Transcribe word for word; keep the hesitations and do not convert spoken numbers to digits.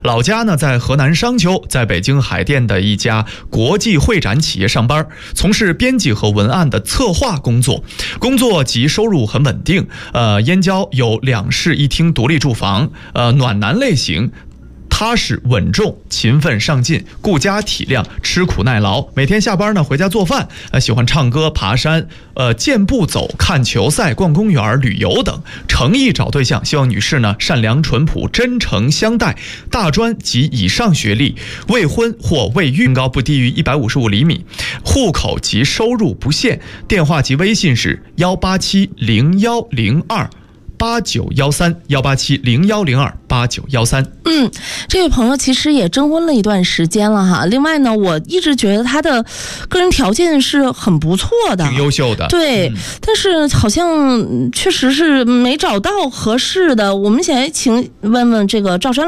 老家呢在河南商丘，在北京海淀的一家国际会展企业上班，从事编辑和文案的策划工作，工作及收入很稳定。呃，燕郊有两室一厅独立住房，呃，暖男类型。踏实稳重、勤奋上进、顾家体谅、吃苦耐劳。每天下班呢回家做饭，呃，喜欢唱歌、爬山，呃，健步走、看球赛、逛公园、旅游等。诚意找对象，希望女士呢善良淳朴、真诚相待，大专及以上学历，未婚或未育，身高不低于一百五十五厘米，户口及收入不限。电话及微信是幺八七零幺零二。八九幺三幺八七零幺零二八九幺三。 嗯，这位朋友其实也征婚了一段时间了哈。另外呢，我一直觉得他的个人条件是很不错的， 挺优秀的。 对，嗯、但是好像确实是没找到合适的。我们先请问问这个赵山。